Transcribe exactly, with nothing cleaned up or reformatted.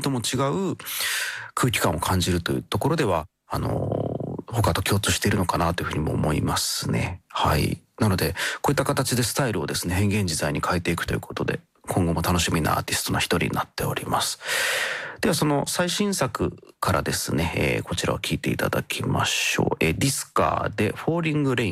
とも違う空気感を感じるというところではあの他と共通しているのかなというふうにも思いますね。はい。なのでこういった形でスタイルをですね変幻自在に変えていくということで今後も楽しみなアーティストの一人になっております。ではその最新作からですね、えー、こちらを聴いていただきましょう。えー、ディスカーでフォーリングレイン